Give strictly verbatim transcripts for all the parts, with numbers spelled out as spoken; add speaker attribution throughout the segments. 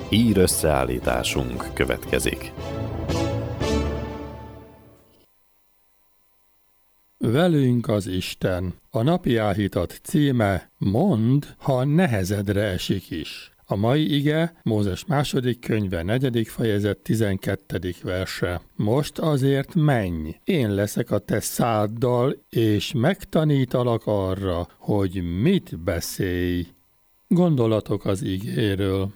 Speaker 1: Hír összeállításunk következik.
Speaker 2: Velünk az Isten. A napi áhítat címe: Mondd, ha nehezedre esik is. A mai ige Mózes második könyve negyedik fejezet tizenkettedik verse. Most azért menj, én leszek a te száddal, és megtanítalak arra, hogy mit beszélj. Gondolatok az igéről.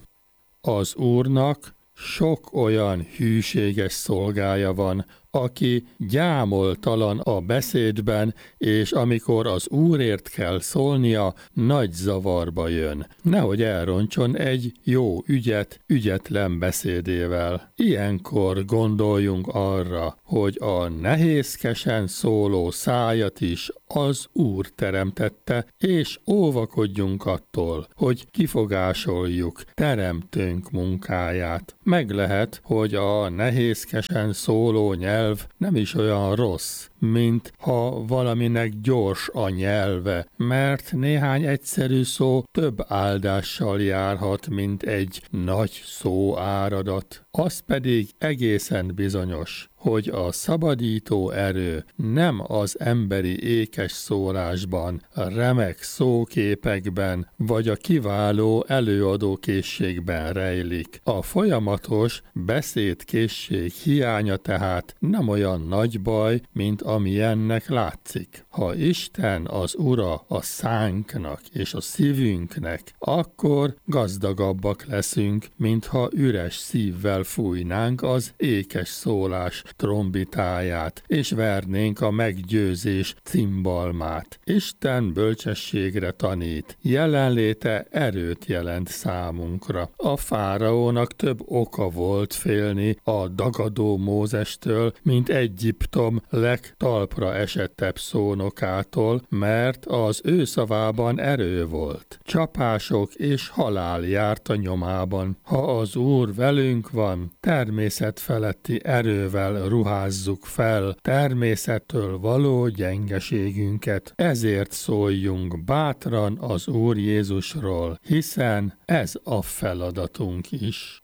Speaker 2: Az Úrnak sok olyan hűséges szolgája van, aki gyámoltalan a beszédben, és amikor az Úrért kell szólnia, nagy zavarba jön. Nehogy elrontson egy jó ügyet ügyetlen beszédével. Ilyenkor gondoljunk arra, hogy a nehézkesen szóló szájat is az Úr teremtette, és óvakodjunk attól, hogy kifogásoljuk teremtőnk munkáját. Meg lehet, hogy a nehézkesen szóló nyelv nem is olyan rossz, mint ha valaminek gyors a nyelve, mert néhány egyszerű szó több áldással járhat, mint egy nagy szóáradat. Az pedig egészen bizonyos, hogy a szabadító erő nem az emberi ékes szólásban, a remek szóképekben, vagy a kiváló előadókészségben rejlik. A folyamatos beszédkészség hiánya tehát nem olyan nagy baj, mint amilyennek látszik. Ha Isten az Ura a szánknak és a szívünknek, akkor gazdagabbak leszünk, mintha üres szívvel fújnánk az ékes szólás trombitáját, és vernénk a meggyőzés cimbalmát. Isten bölcsességre tanít, jelenléte erőt jelent számunkra. A fáraónak több oka volt félni a dagadó Mózestől, mint Egyiptom legtalpra esettebb szónokától, mert az ő szavában erő volt. Csapások és halál járt a nyomában. Ha az Úr velünk van, természetfeletti erővel ruházzuk fel természettől való gyengeségünket. Ezért szóljunk bátran az Úr Jézusról, hiszen ez a feladatunk is.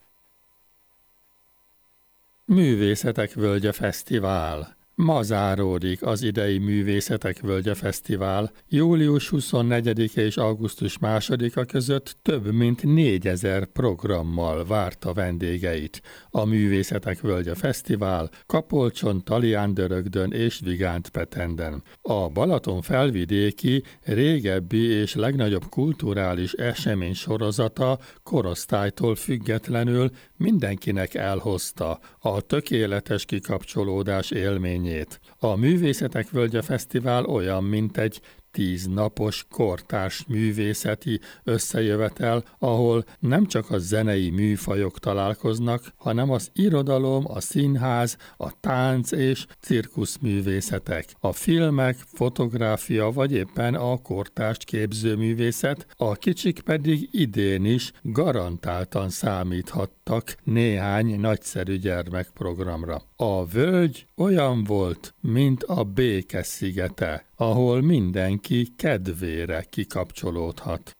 Speaker 2: Művészetek Völgye Fesztivál. Ma záródik az idei Művészetek Völgye Fesztivál. július huszonnegyedike és augusztus másodika között több mint négyezer programmal várta vendégeit. A Művészetek Völgye Fesztivál Kapolcson, Talián-Dörögdön és Vigánt-Petenden. A Balaton felvidéki, régebbi és legnagyobb kulturális esemény sorozata korosztálytól függetlenül mindenkinek elhozta a tökéletes kikapcsolódás élményét. A Művészetek Völgye Fesztivál olyan, mint egy tíz napos kortárs művészeti összejövetel, ahol nem csak a zenei műfajok találkoznak, hanem az irodalom, a színház, a tánc és cirkuszművészetek, a filmek, fotográfia vagy éppen a kortárs képzőművészet, a kicsik pedig idén is garantáltan számíthattak néhány nagyszerű gyermekprogramra. A völgy olyan volt, mint a béke szigete, ahol mindenki kedvére kikapcsolódhat.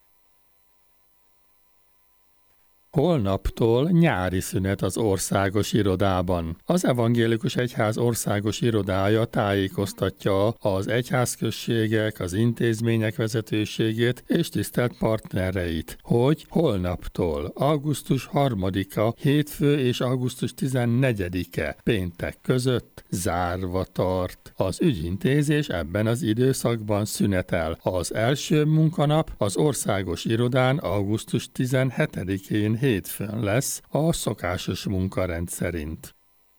Speaker 2: Holnaptól nyári szünet az országos irodában. Az Evangélikus Egyház országos irodája tájékoztatja az egyházközségek, az intézmények vezetőségét és tisztelt partnereit, hogy holnaptól augusztus harmadika hétfő és augusztus tizennegyedike péntek között zárva tart. Az ügyintézés ebben az időszakban szünetel. Az első munkanap az országos irodán augusztus tizenhetedikén hétfőn lesz a szokásos munkarend szerint.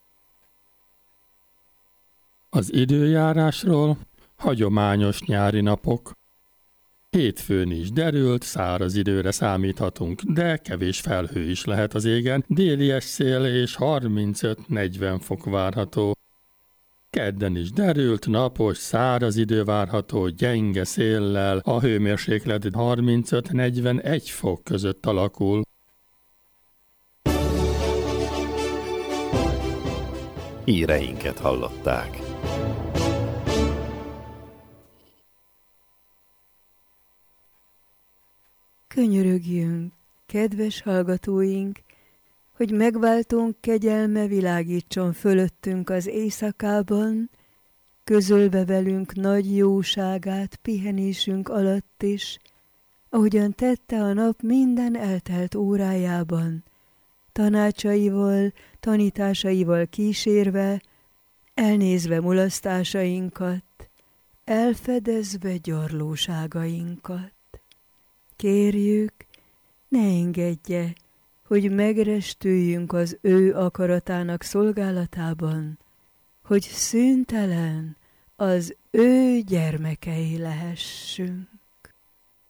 Speaker 2: Az időjárásról: hagyományos nyári napok. Hétfőn is derült, száraz időre számíthatunk, de kevés felhő is lehet az égen, déli szél és harmincöt-negyven fok várható. Kedden is derült, napos, száraz idő várható, gyenge széllel, a hőmérséklet harmincöt-negyvenegy fok között alakul.
Speaker 1: Híreinket hallották.
Speaker 3: Könyörögjünk, Kedves hallgatóink, hogy megváltónk kegyelme világítson fölöttünk az éjszakában, közölve velünk nagy jóságát pihenésünk alatt is, ahogyan tette a nap minden eltelt órájában, tanácsaival, tanításaival kísérve, elnézve mulasztásainkat, elfedezve gyarlóságainkat. Kérjük, ne engedje, hogy megrestüljünk az ő akaratának szolgálatában, hogy szüntelen az ő gyermekei lehessünk.